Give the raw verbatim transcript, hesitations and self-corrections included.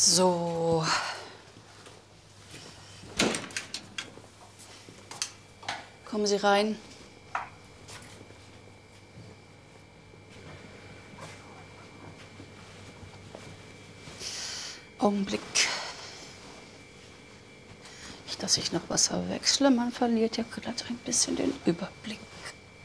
So. Kommen Sie rein. Augenblick. Nicht, dass ich noch was verwechsle. Man verliert ja gerade ein bisschen den Überblick.